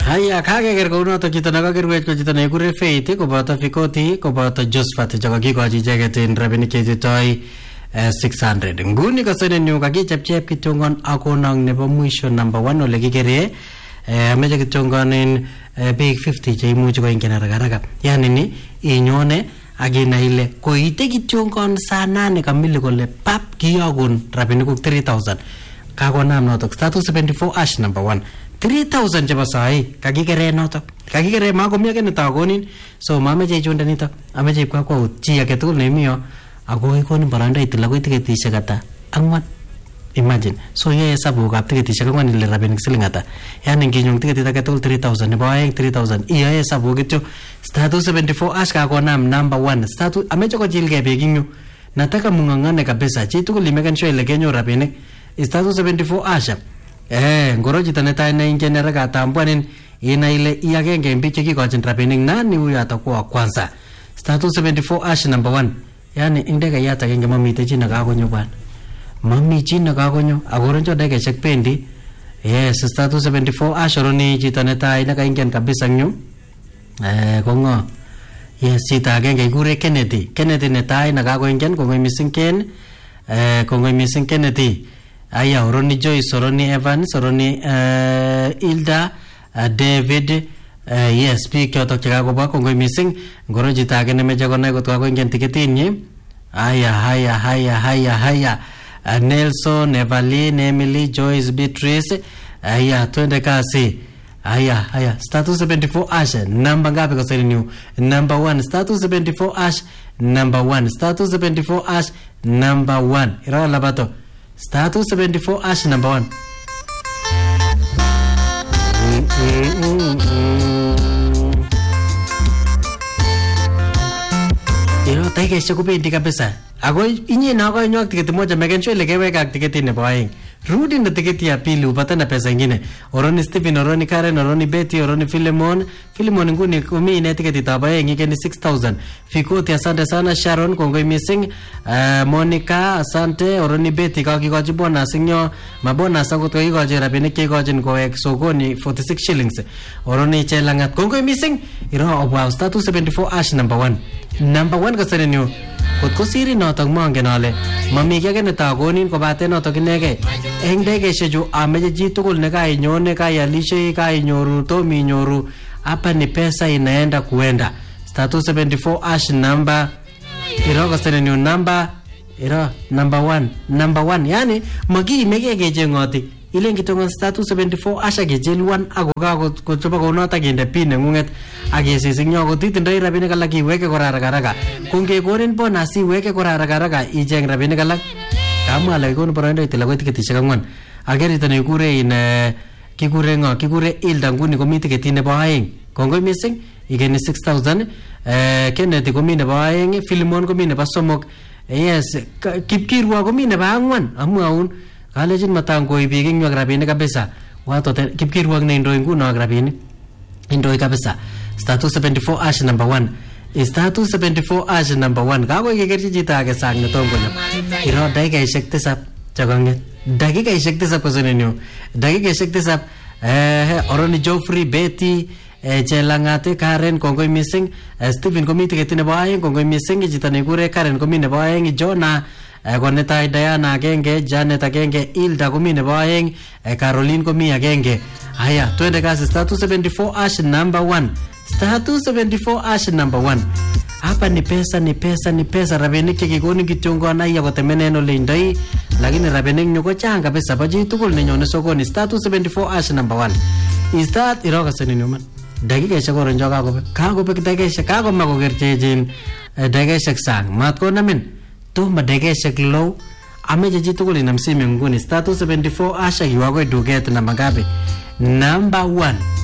Haya kakeker kounoto chito nekakerwech ko chito nekikure Faith koboto Fikoti koboto Josephat chekakikochi icheket en rabinik cheititoi 600. Nguni kasenenyu kakichepchep kityongon akonong nebo mwisho number 1 ole kikere ameche kityongon en big 50 cheimuchi koingen haraka. Yani ni inyone akina ile koite kityongon saa 8 kamili kole pap kiyokun rabinik 3000. Kakonam notok status 74 ash number 1 3000 chebo sai kakikere notok kakikere makomi ake netakonin so mameche ichunde nitok ameche ipkakwaut chi age tugul nemiyo ako ikonin baranda itil akoi tiketishek ata 4 imagine so ye hesabukab tiketishek 4 ile rabinik siling ata yani nginyong tiketit age tugul 3000 nebo aeng 3000 iyoe hesabuk kityo status 74 ash kakonam number 1 status ameche kochilgei biik ing yu nataka mung'ang'ane kabisa chi tugul imeken sure ile kenyoru rabinik status 74 ash ngoro chito netai neingen rakatambuanin ina ile iagenge en biik chekikochin rabinik nani huyo atakuwa kwanza status 74 ash number 1 yani indege yata genge mamite chi nakakonyo bwana mami chi nakakonyo akoronjo dekeshek pendi yes status 74 ash roni chito netai nekaingen kabisa nyu kongo yes chito agenge ikure Kennedy netai nakakoingen kongoi missing Ken kongoi missing Kennedy aya oroni Joyce oroni Evans oroni Hilda David yes biik chotok chekakoba kongoi missing ngoro chito age nemeche konai kot kakoingen tiketinyi haya Nelson Evelyn Emily Joyce Beatrice aya twende kasi haya status 74 ash number ngapi koseninyu number 1 status 74 ash number 1 status 74 ash number 1 ira labato status 74 ash number 1 Iro tekeshe kupendi kabisa ako inye nako nyok tiketi moja meken sure ile keweka tiketi nebo aeng rudi na tiketi ya pili upata na pesa nyingine oroni Stephen oroni Karen oroni Betty oroni Philemon nguni kumi ine tiketi tabaye ngikeni 6000 Fikoti asante sana Sharon kongoi missing Monica asante oroni Betty kakikochi bonus nyo mabonus akot kakikochi rabinik chekikochin kowek sokoni 46 shillings oroni Chelangat kongoi missing iro obwa status 74 ash number 1 kaserenyu kotko siri notok mongen ale mami kiy age netakonin kobate notok inegei eng dekeshechu ameche chi tugul nekainyone kaialishe kainyoru tomi inyoru hapa ni pesa inaenda kuenda status 74 ash number iro kaserenyu number 1 yani makiimege kechengoti ile ngitongon status 74 asha kejelwan ako kakochoba konotok kinde pin nengunget akesising nyo kotitindoi rabinik alak iweke kora haraka kongekonin bonus iweke kora haraka icheng rabinik alak kamwa alak ikonu boroindo itil akoi tiketishek 4 akerito nekikure kikure Hilda nguni komi tiketit nebo aeng kongoi missing ikeni 6000 Kennedy komi nebo aeng Philemon komi nebo 3 yes Kipkirwa komi nebo 4 amwaun kalejin matangoi biik ing yu rabinik kabisa watote Kipkirwa neindoi nguno ak rabinik indoi kabisa status 74 ash number 1 status 74 ash number 1 kakoi kekerchi chito age sang netongonyo iro dakikaishek 7 chakonget dakikaishek 7 kosenenyu dakikaishek 7 oroni Geoffrey Betty Chelangat Karen kongoi missing Stephen komi tiketi nebo aeng kongoi missing chito nekure Karen komi nebo aeng Jonah konetai Diana agenge Janet agenge Hilda komi nebo aeng Caroline komi agenge haya twende kasi status 74 ash number 1 status 74 ash number 1 hapa ni pesa rabinik chekikonin kityongon aiya kotemenen ole indoi lakini rabinik nyu ko chang kabisa pa chi tugul nenyone sokoni status 74 ash number 1 start iroka senini dakikaishek koronjo kakobek dakikaishek kakoma kokerchechin dakikaishek sang mat konamin toma dakikaishek low ameche chi tugul inam simu nguni status 74 asha kiwakoi duket namba ngapi number 1